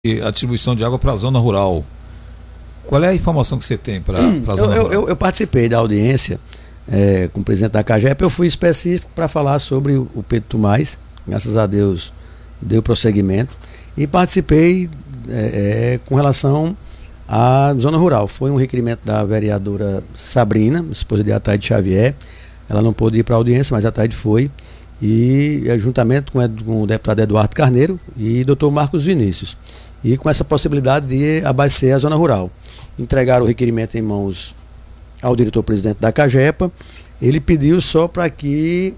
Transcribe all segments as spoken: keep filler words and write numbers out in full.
a distribuição de água para a zona rural. Qual é a informação que você tem para a zona eu, rural? Eu, eu participei da audiência é, com o presidente da CAGEP. Eu fui específico para falar sobre o, o Pedro Tomás. Graças a Deus deu prosseguimento. E participei é, é, com relação à zona rural. Foi um requerimento da vereadora Sabrina, esposa de Ataide Xavier. Ela não pôde ir para a audiência, mas a Ataide foi. E juntamente com, com o deputado Eduardo Carneiro e doutor Marcos Vinícius. E com essa possibilidade de abastecer a zona rural. Entregaram o requerimento em mãos ao diretor-presidente da CAGEPA. Ele pediu só para que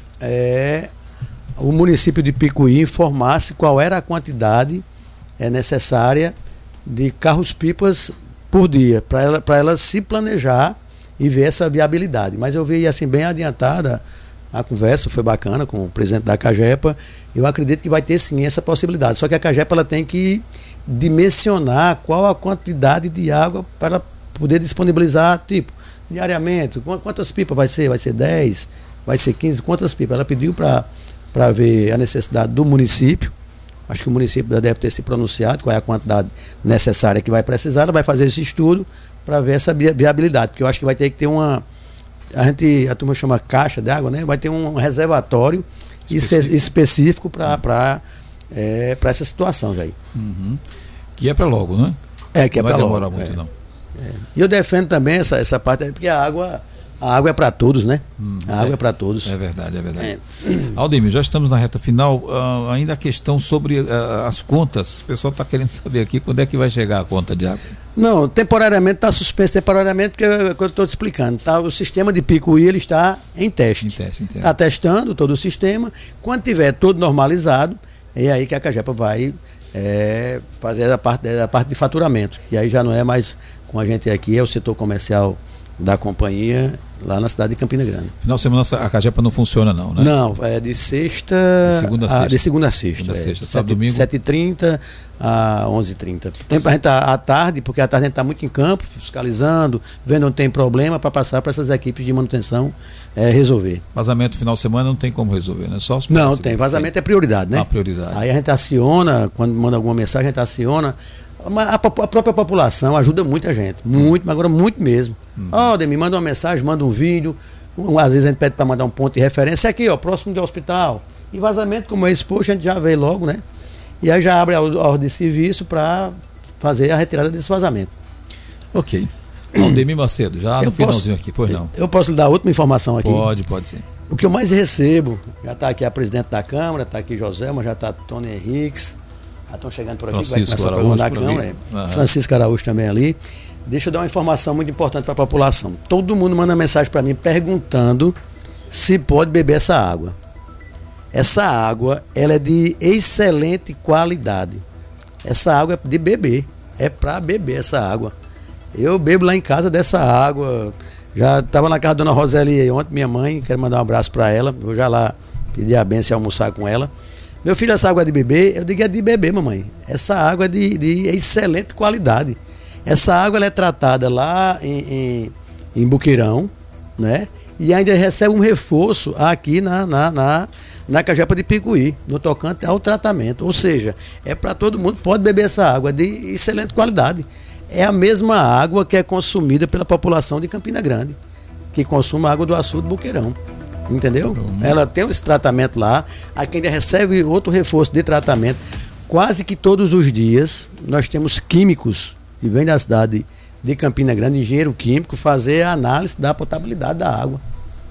é, o município de Picuí informasse qual era a quantidade é, necessária de carros-pipas por dia, para ela, para ela se planejar e ver essa viabilidade. Mas eu vi assim bem adiantada a conversa, foi bacana com o presidente da CAGEPA. Eu acredito que vai ter sim essa possibilidade. Só que a CAGEPA ela tem que dimensionar qual a quantidade de água para poder disponibilizar, tipo, diariamente. Quantas pipas vai ser? Vai ser dez? Vai ser quinze? Quantas pipas? Ela pediu para ver a necessidade do município. Acho que o município já deve ter se pronunciado qual é a quantidade necessária que vai precisar. Ela vai fazer esse estudo para ver essa viabilidade, porque eu acho que vai ter que ter uma... A gente, a turma chama caixa de água, né? Vai ter um reservatório específico, específico para é, para essa situação, Jair. Uhum. Que é para logo, não é? É, que é para logo. Não vai demorar muito, é. não. É. E eu defendo também essa, essa parte, porque a água, a água é para todos, né? Hum, a água é, é para todos. É verdade, é verdade. É. Aldemir, já estamos na reta final. Uh, ainda a questão sobre uh, as contas. O pessoal está querendo saber aqui quando é que vai chegar a conta de água. Não, temporariamente está suspenso, temporariamente, porque é o que eu estou te explicando. Tá? O sistema de Picuí ele está em teste. Em teste, entendo. Está testando todo o sistema. Quando tiver todo normalizado, é aí que a CAGEPA vai é, fazer a parte, a parte de faturamento. E aí já não é mais com a gente aqui, é o setor comercial da companhia lá na cidade de Campina Grande. Final de semana a CAGEPA não funciona não, né? Não, é de sexta de segunda a a, sexta. de segunda a sexta. Segunda a sexta, é, sábado, domingo. sete e trinta a onze e trinta. Tem pra gente à tarde, porque à tarde a gente está muito em campo, fiscalizando, vendo onde tem problema para passar para essas equipes de manutenção é, resolver. Vazamento final de semana não tem como resolver, né? Só os Não, tem. Vazamento tem. É prioridade, né? Ah, prioridade. Aí a gente aciona, quando manda alguma mensagem, a gente aciona. A, a própria população ajuda muita gente, muito, mas agora muito mesmo. Ó, uhum. oh, me manda uma mensagem, manda um vídeo, um, às vezes a gente pede para mandar um ponto de referência, aqui ó, próximo do hospital. E vazamento como esse, poxa, a gente já vê logo, né? E aí já abre a ordem de serviço para fazer a retirada desse vazamento. Ok. Aldemir Macedo, já no finalzinho aqui, pois não. Eu posso lhe dar outra informação aqui? Pode, pode sim. O que eu mais recebo, já está aqui a presidente da Câmara, está aqui Joselma, já está Tony Henriques, já estão chegando por aqui, Francisco vai começar Araújo, o programa da Câmara, é. Uhum. Francisco Araújo também ali. Deixa eu dar uma informação muito importante para a população. Todo mundo manda mensagem para mim perguntando se pode beber essa água. Essa água, ela é de excelente qualidade. Essa água é de beber, é para beber essa água. Eu bebo lá em casa dessa água. Já estava na casa da dona Roseli ontem, minha mãe, quero mandar um abraço para ela. Vou já lá pedir a benção e almoçar com ela. Meu filho, essa água é de beber? Eu digo é de beber, mamãe. Essa água é de, de excelente qualidade. Essa água ela é tratada lá em, em, em Buqueirão, né? E ainda recebe um reforço aqui na, na, na, na CAGEPA de Picuí, no tocante ao tratamento. Ou seja, é para todo mundo, pode beber essa água, é de excelente qualidade. É a mesma água que é consumida pela população de Campina Grande, que consome a água do açude do Buqueirão. Entendeu? Uhum. Ela tem esse tratamento lá, aqui ainda recebe outro reforço de tratamento. Quase que todos os dias nós temos químicos que vêm da cidade de Campina Grande, engenheiro químico, fazer a análise da potabilidade da água.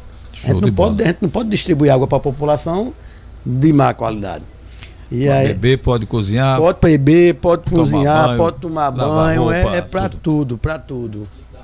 A gente, não pode, a gente não pode distribuir água para a população de má qualidade. E pode aí, beber, pode cozinhar. Pode beber, pode cozinhar, banho, pode tomar banho, roupa, é, é para tudo, tudo, para tudo.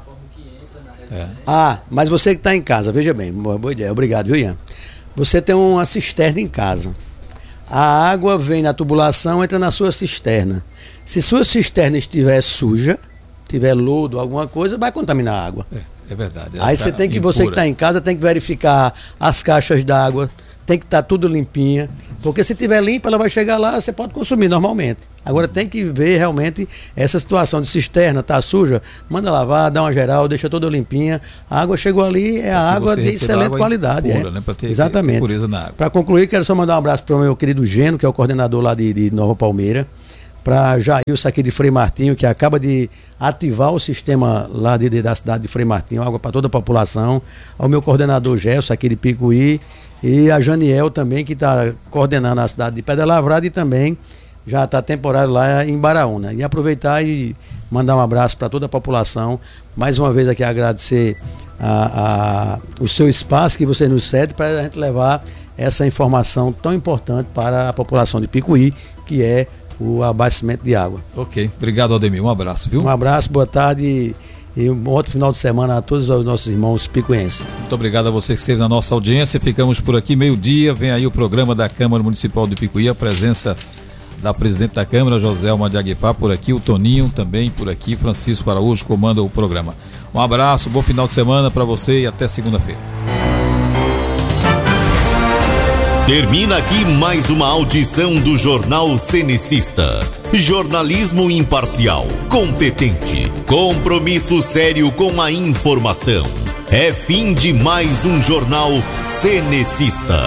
É. Ah, mas você que está em casa, veja bem, boa, boa ideia, obrigado, viu, Ian? Você tem uma cisterna em casa. A água vem na tubulação, entra na sua cisterna. Se sua cisterna estiver suja, tiver lodo, alguma coisa, vai contaminar a água. É, é verdade. Aí você tem que, você que está em casa, tem que verificar as caixas d'água, tem que estar tá tudo limpinha. Porque se tiver limpa, ela vai chegar lá, você pode consumir normalmente. Agora tem que ver realmente essa situação de cisterna, tá suja, manda lavar, dá uma geral, deixa toda limpinha. A água chegou ali, é a água de excelente água qualidade. Pura, é. Né? Pra ter, Exatamente. Ter pureza na água. Para concluir, quero só mandar um abraço para o meu querido Geno, que é o coordenador lá de, de Nova Palmeira. para Jailson aqui de Frei Martinho, que acaba de ativar o sistema lá de, de, da cidade de Frei Martinho, água para toda a população, ao meu coordenador Gelson aqui de Picuí, e a Janiel também, que está coordenando a cidade de Pedra Lavrada, e também já está temporário lá em Baraúna. E aproveitar e mandar um abraço para toda a população, mais uma vez aqui agradecer a, a, o seu espaço que você nos cede para a gente levar essa informação tão importante para a população de Picuí, que é o abastecimento de água. Ok, obrigado, Aldemir, um abraço, viu? Um abraço, boa tarde e um ótimo final de semana a todos os nossos irmãos picuenses. Muito obrigado a você que esteve na nossa audiência, ficamos por aqui meio-dia, vem aí o programa da Câmara Municipal de Picuí, a presença da presidente da Câmara, Joselma de Aguifar, por aqui, o Toninho também por aqui, Francisco Araújo comanda o programa. Um abraço, bom final de semana para você e até segunda-feira. Termina aqui mais uma audição do Jornal Cenecista. Jornalismo imparcial, competente, compromisso sério com a informação. É fim de mais um Jornal Cenecista.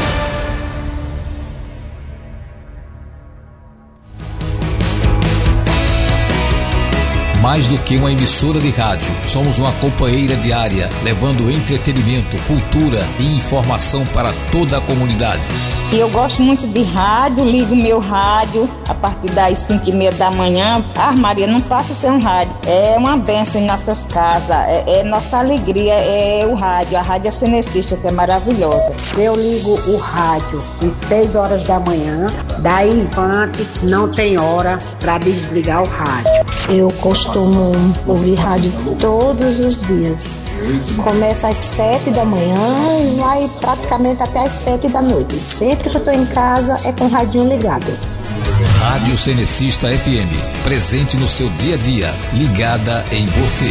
Mais do que uma emissora de rádio, somos uma companheira diária, levando entretenimento, cultura e informação para toda a comunidade. E eu gosto muito de rádio, ligo meu rádio a partir das cinco e meia da manhã. Ah, Maria, não passo sem um rádio. É uma bênção em nossas casas, é, é nossa alegria, é o rádio, a Rádio Cenecista, que é maravilhosa. Eu ligo o rádio às seis horas da manhã, daí em diante não tem hora para desligar o rádio. Eu costumo ouvir rádio todos os dias. Começa às sete da manhã e vai praticamente até às sete da noite. Sempre que eu estou em casa é com o radinho ligado. Rádio Cenecista F M, presente no seu dia a dia, ligada em você.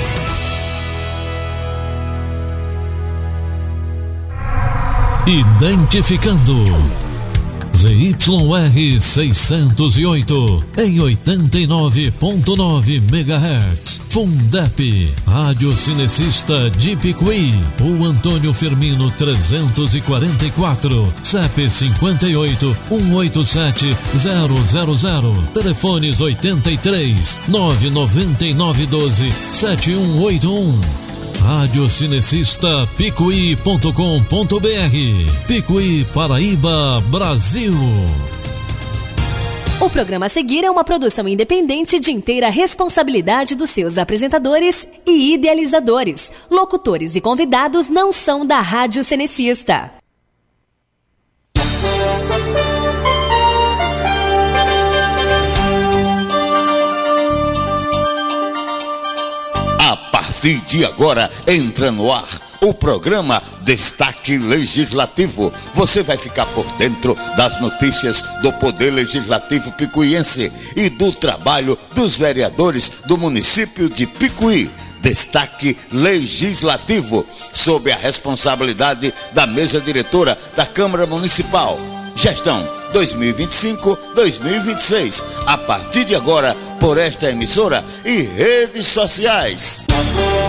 Identificando Z Y R seiscentos e oito em oitenta e nove ponto nove megahertz. Fundep, Rádio Cenecista de Picuí. O Antônio Firmino trezentos e quarenta e quatro, C E P cinquenta e oito, cento e oitenta e sete, zero zero zero. Telefones oitenta e três, nove nove nove um dois, sete um oito um. Rádio Cenecista Picuí ponto com ponto br. Picuí, Paraíba, Brasil. O programa a seguir é uma produção independente de inteira responsabilidade dos seus apresentadores e idealizadores. Locutores e convidados não são da Rádio Cenecista. A partir de agora, entra no ar o programa Destaque Legislativo. Você vai ficar por dentro das notícias do Poder Legislativo picuiense e do trabalho dos vereadores do município de Picuí. Destaque Legislativo, sob a responsabilidade da mesa diretora da Câmara Municipal. Gestão dois mil e vinte e cinco a dois mil e vinte e seis. A partir de agora, por esta emissora e redes sociais.